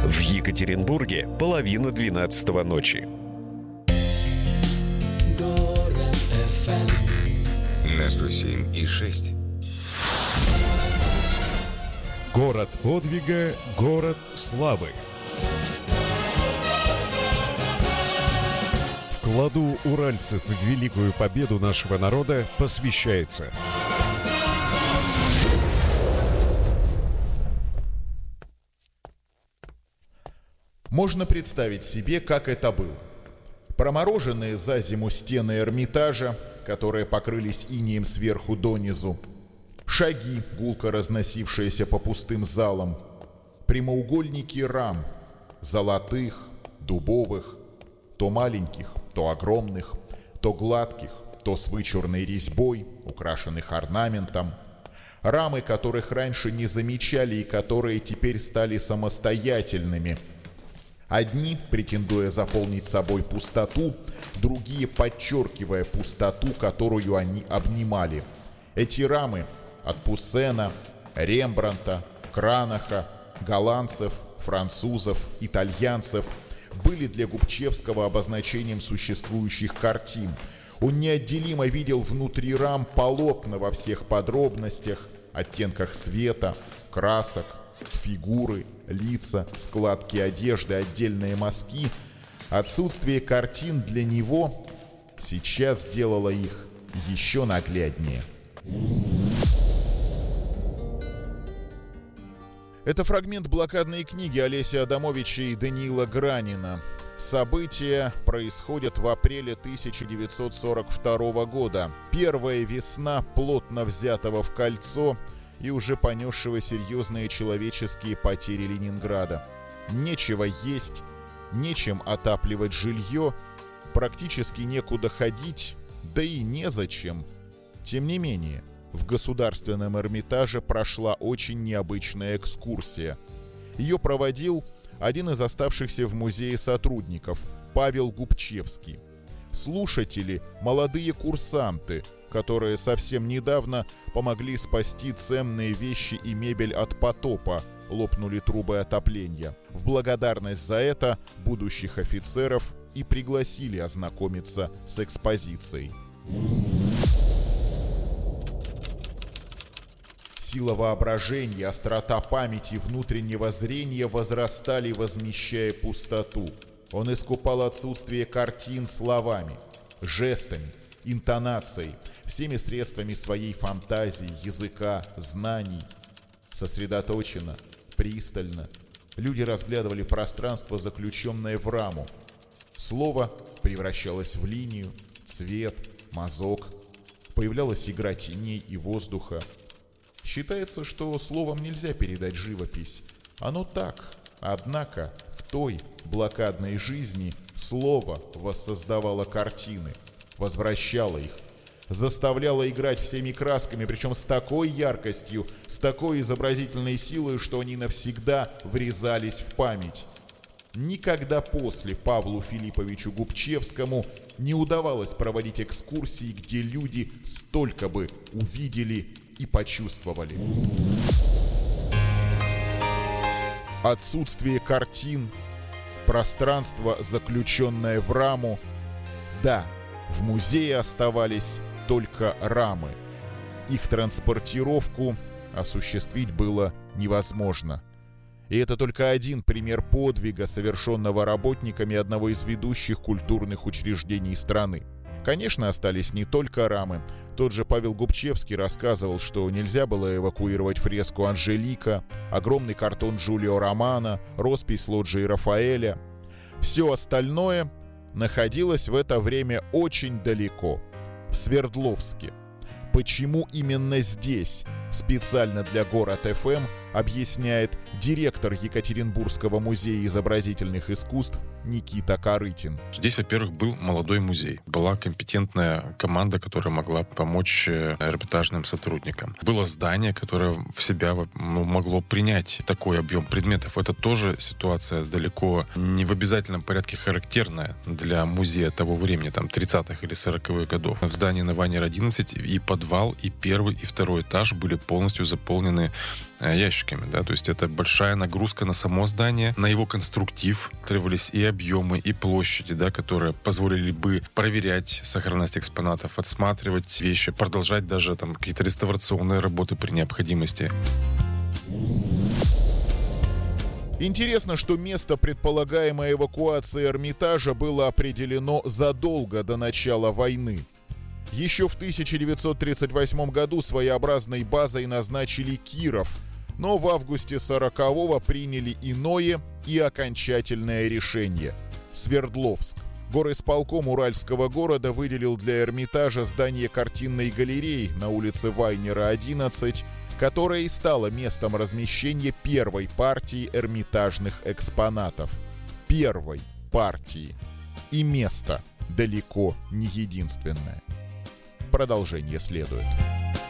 В Екатеринбурге 11:30 ночи. Город FM на 107,6. Город подвига, город славы. Вкладу уральцев в великую победу нашего народа посвящается. Можно представить себе, как это было. Промороженные за зиму стены Эрмитажа, которые покрылись инеем сверху донизу, шаги, гулко разносившиеся по пустым залам, прямоугольники рам, золотых, дубовых, то маленьких, то огромных, то гладких, то с вычурной резьбой, украшенных орнаментом, рамы, которых раньше не замечали и которые теперь стали самостоятельными. Одни, претендуя заполнить собой пустоту, другие подчеркивая пустоту, которую они обнимали. Эти рамы от Пуссена, Рембрандта, Кранаха, голландцев, французов, итальянцев были для Губчевского обозначением существующих картин. Он неотделимо видел внутри рам полотна во всех подробностях, оттенках света, красок, фигуры, лица, складки одежды, отдельные мазки. Отсутствие картин для него сейчас сделало их еще нагляднее. Это фрагмент блокадной книги Олеся Адамовича и Даниила Гранина. События происходят в апреле 1942 года. Первая весна плотно взятого в кольцо и уже понесшего серьезные человеческие потери Ленинграда. Нечего есть, нечем отапливать жилье, практически некуда ходить, да и незачем. Тем не менее, в Государственном Эрмитаже прошла очень необычная экскурсия. Ее проводил один из оставшихся в музее сотрудников, Павел Губчевский. Слушатели – молодые курсанты, которые совсем недавно помогли спасти ценные вещи и мебель от потопа, лопнули трубы отопления. В благодарность за это будущих офицеров и пригласили ознакомиться с экспозицией. Сила воображения, острота памяти, внутреннего зрения возрастали, возмещая пустоту. Он искупал отсутствие картин словами, жестами, интонацией, всеми средствами своей фантазии, языка, знаний. Сосредоточенно, пристально люди разглядывали пространство, заключенное в раму. Слово превращалось в линию, цвет, мазок. Появлялась игра теней и воздуха. Считается, что словом нельзя передать живопись. Оно так. Однако в той блокадной жизни слово воссоздавало картины, возвращало их, заставляло играть всеми красками, причем с такой яркостью, с такой изобразительной силой, что они навсегда врезались в память. Никогда после Павлу Филипповичу Губчевскому не удавалось проводить экскурсии, где люди столько бы увидели и почувствовали. Отсутствие картин, пространство, заключенное в раму. Да, в музее оставались только рамы. Их транспортировку осуществить было невозможно. И это только один пример подвига, совершенного работниками одного из ведущих культурных учреждений страны. Конечно, остались не только рамы. Тот же Павел Губчевский рассказывал, что нельзя было эвакуировать фреску Анжелика, огромный картон Джулио Романо, роспись Лоджии Рафаэля. Все остальное находилось в это время очень далеко, в Свердловске. Почему именно здесь, специально для Город ФМ, объясняет директор Екатеринбургского музея изобразительных искусств Никита Корытин. Здесь, во-первых, был молодой музей. Была компетентная команда, которая могла помочь эрмитажным сотрудникам. Было здание, которое в себя могло принять такой объем предметов. Это тоже ситуация далеко не в обязательном порядке характерная для музея того времени, там, 30-х или 40-х годов. В здании на Ванер-11 и подвал, и первый, и второй этаж были были полностью заполнены ящиками, да, то есть это большая нагрузка на само здание, на его конструктив. Требовались и объемы, и площади, да, которые позволили бы проверять сохранность экспонатов, отсматривать вещи, продолжать даже там какие-то реставрационные работы при необходимости. Интересно, что место предполагаемой эвакуации Эрмитажа было определено задолго до начала войны. Еще в 1938 году своеобразной базой назначили Киров, но в августе 40-го приняли иное и окончательное решение – Свердловск. Горисполком Уральского города выделил для Эрмитажа здание картинной галереи на улице Вайнера, 11, которое и стало местом размещения первой партии эрмитажных экспонатов. Первой партии. И место далеко не единственное. Продолжение следует.